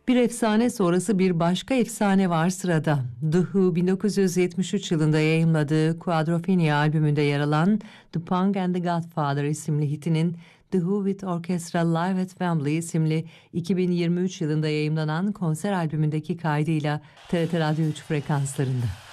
Bir efsane sonrası bir başka efsane var sırada. The Who 1973 yılında yayımladığı Quadrophenia albümünde yer alan The Punk and the Godfather isimli hitinin The Who with Orchestra Live at Wembley isimli 2023 yılında yayımlanan konser albümündeki kaydıyla TRT Radyo 3 frekanslarında.